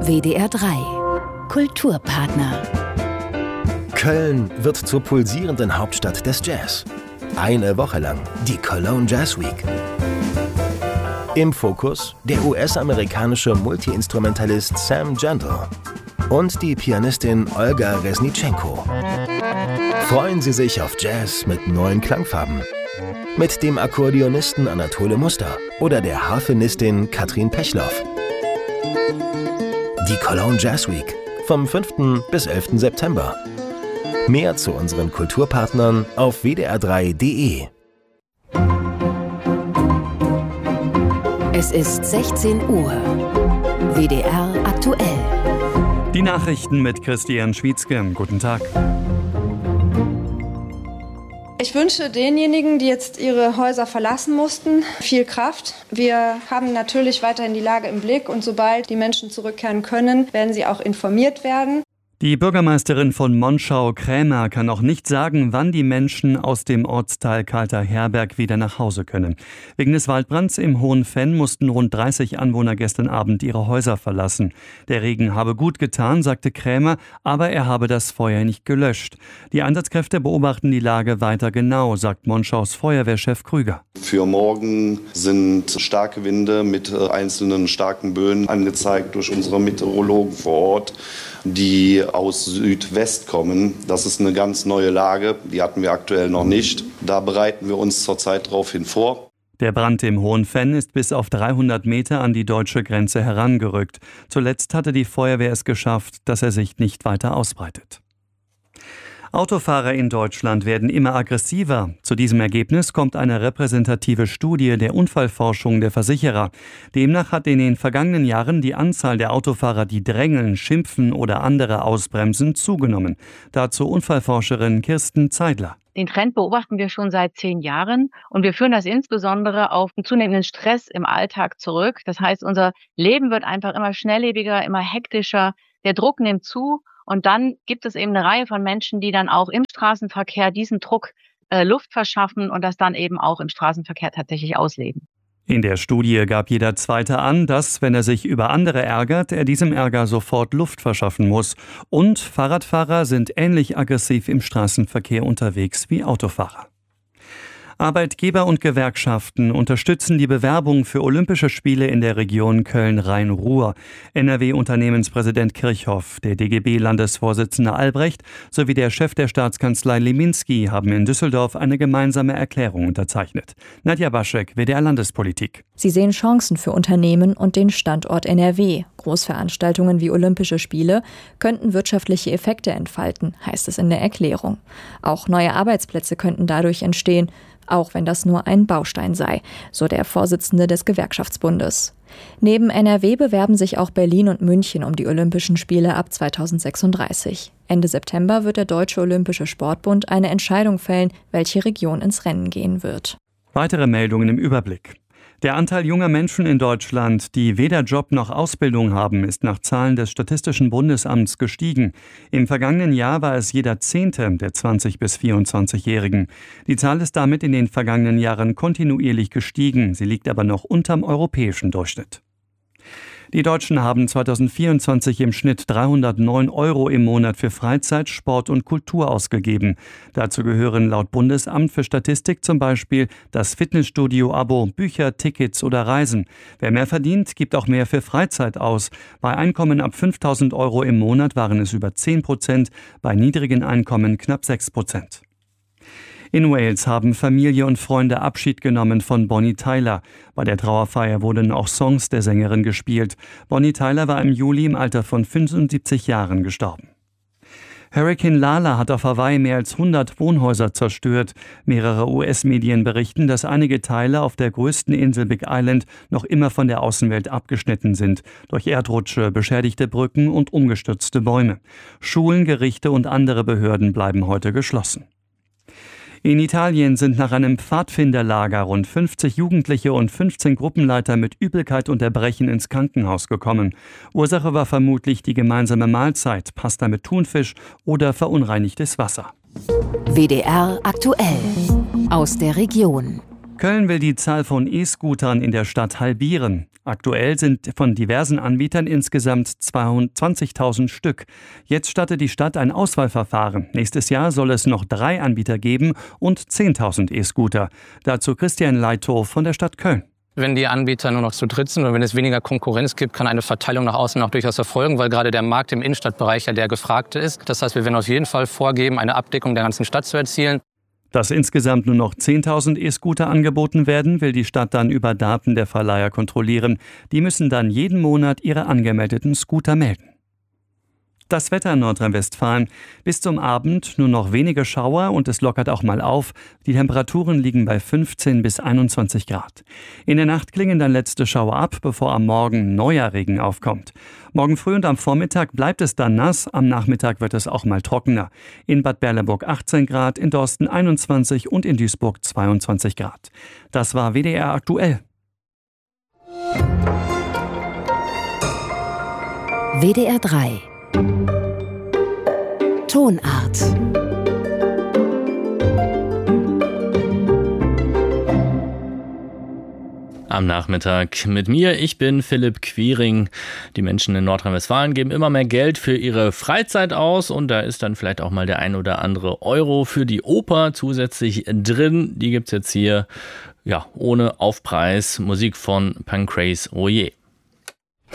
WDR 3 Kulturpartner. Köln wird zur pulsierenden Hauptstadt des Jazz. Eine Woche lang die Cologne Jazz Week. Im Fokus der US-amerikanische Multiinstrumentalist Sam Gentle und die Pianistin Olga Resnitschenko. Freuen Sie sich auf Jazz mit neuen Klangfarben. Mit dem Akkordeonisten Anatole Muster oder der Harfenistin Katrin Pechloff. Die Cologne Jazz Week vom 5. bis 11. September. Mehr zu unseren Kulturpartnern auf wdr3.de. Es ist 16 Uhr. WDR aktuell. Die Nachrichten mit Christian Schwietzke. Guten Tag. Ich wünsche denjenigen, die jetzt ihre Häuser verlassen mussten, viel Kraft. Wir haben natürlich weiterhin die Lage im Blick und sobald die Menschen zurückkehren können, werden sie auch informiert werden. Die Bürgermeisterin von Monschau, Krämer, kann noch nicht sagen, wann die Menschen aus dem Ortsteil Kalter Herberg wieder nach Hause können. Wegen des Waldbrands im Hohen Venn mussten rund 30 Anwohner gestern Abend ihre Häuser verlassen. Der Regen habe gut getan, sagte Krämer, aber er habe das Feuer nicht gelöscht. Die Einsatzkräfte beobachten die Lage weiter genau, sagt Monschaus Feuerwehrchef Krüger. Für morgen sind starke Winde mit einzelnen starken Böen angezeigt durch unsere Meteorologen vor Ort, die aus Südwest kommen. Das ist eine ganz neue Lage, die hatten wir aktuell noch nicht. Da bereiten wir uns zurzeit darauf hin vor. Der Brand im Hohen Venn ist bis auf 300 Meter an die deutsche Grenze herangerückt. Zuletzt hatte die Feuerwehr es geschafft, dass er sich nicht weiter ausbreitet. Autofahrer in Deutschland werden immer aggressiver. Zu diesem Ergebnis kommt eine repräsentative Studie der Unfallforschung der Versicherer. Demnach hat in den vergangenen Jahren die Anzahl der Autofahrer, die drängeln, schimpfen oder andere ausbremsen, zugenommen. Dazu Unfallforscherin Kirsten Zeidler. Den Trend beobachten wir schon seit 10 Jahren und wir führen das insbesondere auf einen zunehmenden Stress im Alltag zurück. Das heißt, unser Leben wird einfach immer schnelllebiger, immer hektischer, der Druck nimmt zu. Und dann gibt es eben eine Reihe von Menschen, die dann auch im Straßenverkehr diesen Druck Luft verschaffen und das dann eben auch im Straßenverkehr tatsächlich ausleben. In der Studie gab jeder Zweite an, dass, wenn er sich über andere ärgert, er diesem Ärger sofort Luft verschaffen muss. Und Fahrradfahrer sind ähnlich aggressiv im Straßenverkehr unterwegs wie Autofahrer. Arbeitgeber und Gewerkschaften unterstützen die Bewerbung für Olympische Spiele in der Region Köln-Rhein-Ruhr. NRW-Unternehmenspräsident Kirchhoff, der DGB-Landesvorsitzende Albrecht sowie der Chef der Staatskanzlei Leminski haben in Düsseldorf eine gemeinsame Erklärung unterzeichnet. Nadja Baschek, WDR Landespolitik. Sie sehen Chancen für Unternehmen und den Standort NRW. Großveranstaltungen wie Olympische Spiele könnten wirtschaftliche Effekte entfalten, heißt es in der Erklärung. Auch neue Arbeitsplätze könnten dadurch entstehen, auch wenn das nur ein Baustein sei, so der Vorsitzende des Gewerkschaftsbundes. Neben NRW bewerben sich auch Berlin und München um die Olympischen Spiele ab 2036. Ende September wird der Deutsche Olympische Sportbund eine Entscheidung fällen, welche Region ins Rennen gehen wird. Weitere Meldungen im Überblick. Der Anteil junger Menschen in Deutschland, die weder Job noch Ausbildung haben, ist nach Zahlen des Statistischen Bundesamts gestiegen. Im vergangenen Jahr war es jeder 10. der 20- bis 24-Jährigen. Die Zahl ist damit in den vergangenen Jahren kontinuierlich gestiegen. Sie liegt aber noch unterm europäischen Durchschnitt. Die Deutschen haben 2024 im Schnitt 309 € im Monat für Freizeit, Sport und Kultur ausgegeben. Dazu gehören laut Bundesamt für Statistik zum Beispiel das Fitnessstudio-Abo, Bücher, Tickets oder Reisen. Wer mehr verdient, gibt auch mehr für Freizeit aus. Bei Einkommen ab 5.000 € im Monat waren es über 10%, bei niedrigen Einkommen knapp 6%. In Wales haben Familie und Freunde Abschied genommen von Bonnie Tyler. Bei der Trauerfeier wurden auch Songs der Sängerin gespielt. Bonnie Tyler war im Juli im Alter von 75 Jahren gestorben. Hurrikan Lala hat auf Hawaii mehr als 100 Wohnhäuser zerstört. Mehrere US-Medien berichten, dass einige Teile auf der größten Insel Big Island noch immer von der Außenwelt abgeschnitten sind. Durch Erdrutsche, beschädigte Brücken und umgestürzte Bäume. Schulen, Gerichte und andere Behörden bleiben heute geschlossen. In Italien sind nach einem Pfadfinderlager rund 50 Jugendliche und 15 Gruppenleiter mit Übelkeit und Erbrechen ins Krankenhaus gekommen. Ursache war vermutlich die gemeinsame Mahlzeit, Pasta mit Thunfisch oder verunreinigtes Wasser. WDR aktuell aus der Region. Köln will die Zahl von E-Scootern in der Stadt halbieren. Aktuell sind von diversen Anbietern insgesamt 20.000 Stück. Jetzt startet die Stadt ein Auswahlverfahren. Nächstes Jahr soll es noch 3 Anbieter geben und 10.000 E-Scooter. Dazu Christian Leithof von der Stadt Köln. Wenn die Anbieter nur noch zu dritt sind oder wenn es weniger Konkurrenz gibt, kann eine Verteilung nach außen auch durchaus erfolgen, weil gerade der Markt im Innenstadtbereich ja der gefragte ist. Das heißt, wir werden auf jeden Fall vorgeben, eine Abdeckung der ganzen Stadt zu erzielen. Dass insgesamt nur noch 10.000 E-Scooter angeboten werden, will die Stadt dann über Daten der Verleiher kontrollieren. Die müssen dann jeden Monat ihre angemeldeten Scooter melden. Das Wetter in Nordrhein-Westfalen. Bis zum Abend nur noch wenige Schauer und es lockert auch mal auf. Die Temperaturen liegen bei 15 bis 21 Grad. In der Nacht klingen dann letzte Schauer ab, bevor am Morgen neuer Regen aufkommt. Morgen früh und am Vormittag bleibt es dann nass, am Nachmittag wird es auch mal trockener. In Bad Berleburg 18 Grad, in Dorsten 21 und in Duisburg 22 Grad. Das war WDR aktuell. WDR 3 Tonart. Am Nachmittag mit mir, ich bin Philipp Quiring. Die Menschen in Nordrhein-Westfalen geben immer mehr Geld für ihre Freizeit aus und da ist dann vielleicht auch mal der ein oder andere Euro für die Oper zusätzlich drin. Die gibt's jetzt hier, ja, ohne Aufpreis. Musik von Pancrace Royer.